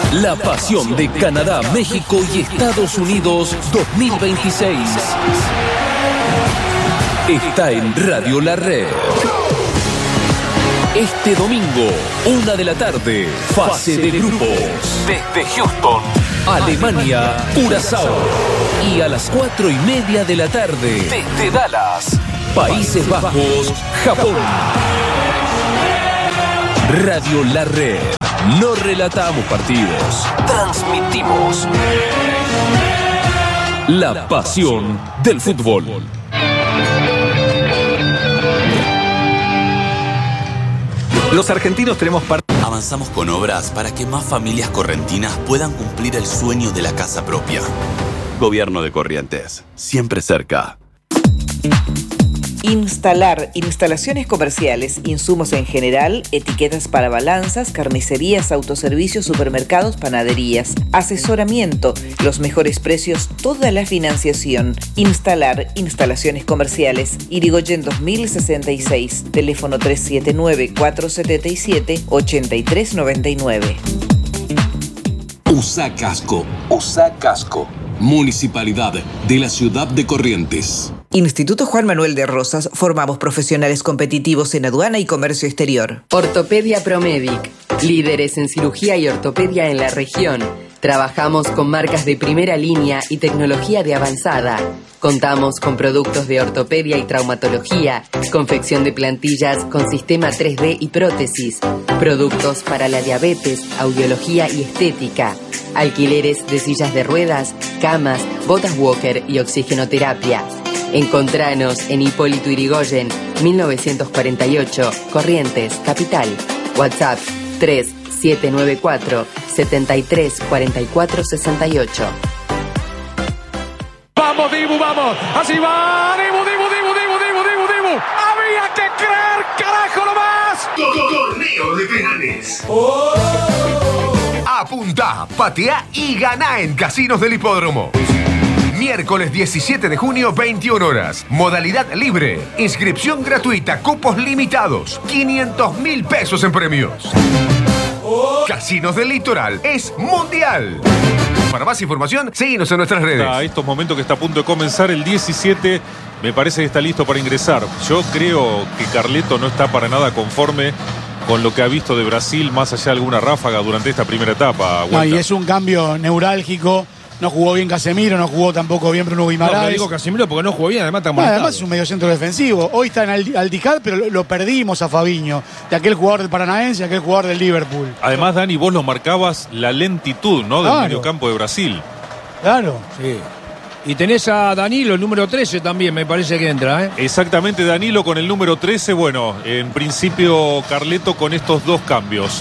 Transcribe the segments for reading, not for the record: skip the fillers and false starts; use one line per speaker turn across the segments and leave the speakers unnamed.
La pasión de Canadá, México y Estados Unidos 2026. Está en Radio La Red. Este domingo, 1 de la tarde, fase de grupos. Desde Houston, Alemania, Curazao. Y a las 4:30 de la tarde, desde Dallas, Países Bajos, Japón. Radio La Red. No relatamos partidos, transmitimos la pasión del fútbol.
Los argentinos tenemos parte.
Avanzamos con obras para que más familias correntinas puedan cumplir el sueño de la casa propia. Gobierno de Corrientes, siempre cerca.
Instalar, instalaciones comerciales, insumos en general, etiquetas para balanzas, carnicerías, autoservicios, supermercados, panaderías, asesoramiento, los mejores precios, toda la financiación. Instalar, instalaciones comerciales, Irigoyen 2066, teléfono 379-477-8399.
USA Casco. USA Casco. Municipalidad de la Ciudad de Corrientes.
Instituto Juan Manuel de Rosas, formamos profesionales competitivos en aduana y comercio exterior.
Ortopedia Promedic, líderes en cirugía y ortopedia en la región. Trabajamos con marcas de primera línea y tecnología de avanzada. Contamos con productos de ortopedia y traumatología, confección de plantillas con sistema 3D y prótesis, productos para la diabetes, audiología y estética, alquileres de sillas de ruedas, camas, botas walker y oxigenoterapia. Encontranos en Hipólito Yrigoyen, 1948, Corrientes, Capital. WhatsApp 3794-734468.
¡Vamos, Dibu, vamos! ¡Así va! ¡Dibu! ¡Había que creer, carajo, nomás!
Torneo de penales. Apunta, patea y gana en Casinos del Hipódromo. Miércoles 17 de junio, 21 horas. Modalidad libre. Inscripción gratuita. Cupos limitados. 500.000 pesos en premios. Casinos del Litoral es mundial. Para más información, síguenos en nuestras redes.
A estos momentos que está a punto de comenzar el 17, me parece que está listo para ingresar. Yo creo que Carleto no está para nada conforme con lo que ha visto de Brasil, más allá de alguna ráfaga durante esta primera etapa.
No, y es un cambio neurálgico. No jugó bien Casemiro, no jugó tampoco bien Bruno Guimaraes.
No digo Casemiro porque no jugó bien, además está molestado.
Además es un mediocentro defensivo. Hoy está en Al-Ittihad, pero lo perdimos a Fabinho, de aquel jugador del Paranaense, aquel jugador del Liverpool.
Además, Dani, vos lo marcabas la lentitud, ¿no? Del mediocampo de Brasil.
Claro.
Sí. Y tenés a Danilo, el número 13 también, me parece que entra, ¿eh?
Exactamente, Danilo con el número 13. Bueno, en principio Carleto con estos dos cambios.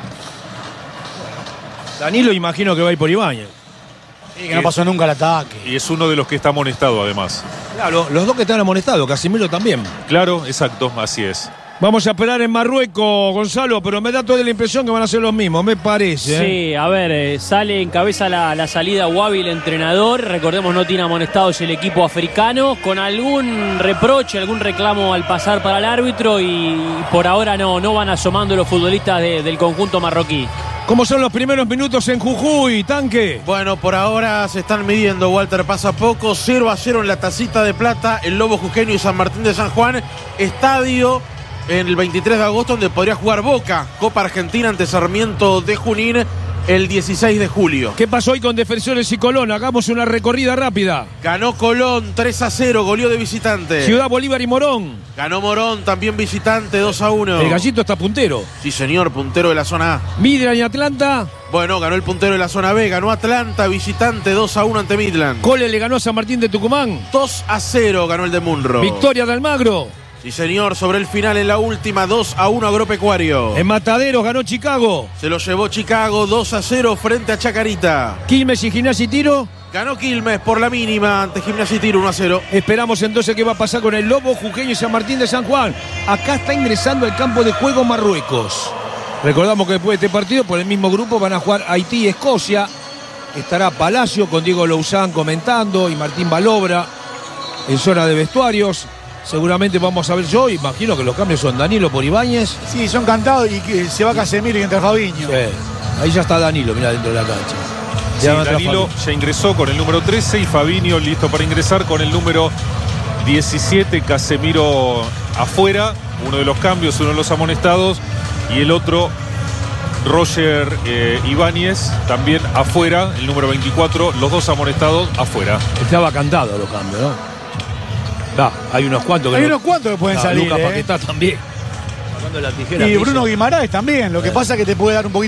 Danilo imagino que va a ir por Ibáñez.
Sí, que no pasó nunca el ataque.
Y es uno de los que está amonestado, además.
Claro, los dos que están amonestados, Casemiro también.
Claro, exacto, así es.
Vamos a esperar en Marruecos, Gonzalo, pero me da toda la impresión que van a ser los mismos, me parece.
Sí, a ver, sale en cabeza la salida Wabi, el entrenador. Recordemos, no tiene amonestados el equipo africano, con algún reproche, algún reclamo al pasar para el árbitro, y por ahora no van asomando los futbolistas del conjunto marroquí.
¿Cómo son los primeros minutos en Jujuy, Tanque?
Bueno, por ahora se están midiendo, Walter, pasa poco. 0-0 en la Tacita de Plata, el Lobo Jujeño y San Martín de San Juan. Estadio en el 23 de agosto donde podría jugar Boca, Copa Argentina ante Sarmiento de Junín el 16 de julio.
¿Qué pasó hoy con Defensores y Colón? Hagamos una recorrida rápida.
Ganó Colón 3-0, goleó de visitante.
Ciudad Bolívar y Morón.
Ganó Morón, también visitante, 2-1.
El Gallito está puntero.
Sí, señor, puntero de la zona A.
Midland y Atlanta.
Bueno, ganó el puntero de la zona B, ganó Atlanta, visitante, 2-1 ante Midland.
Cole le ganó a San Martín de Tucumán.
2-0 ganó el de Munro.
Victoria de Almagro.
Sí, señor, sobre el final en la última, 2-1 Agropecuario.
En Mataderos ganó Chicago.
Se lo llevó Chicago, 2-0 frente a Chacarita.
Quilmes y Gimnasia y Tiro.
Ganó Quilmes por la mínima ante Gimnasia y Tiro, 1-0.
Esperamos entonces qué va a pasar con el Lobo Jujeño y San Martín de San Juan. Acá está ingresando al campo de juego Marruecos. Recordamos que después de este partido, por el mismo grupo, van a jugar Haití y Escocia. Estará Palacio con Diego Louzán comentando y Martín Balobra en zona de vestuarios. Seguramente vamos a ver, yo imagino que los cambios son Danilo por Ibáñez.
Sí, son cantados y que se va Casemiro y entra Fabinho.
Sí. Ahí ya está Danilo, mirá, dentro de la cancha.
Sí, Danilo ya ingresó con el número 13 y Fabinho listo para ingresar con el número 17. Casemiro afuera, uno de los cambios, uno de los amonestados, y el otro, Roger Ibáñez, también afuera, el número 24, los dos amonestados afuera.
Estaba cantado los cambios, ¿no? Hay unos cuantos que
unos cuantos que pueden salir.
Lucas Paquetá también.
Y Bruno Guimaraes también. Lo que pasa es que te puede dar un poquito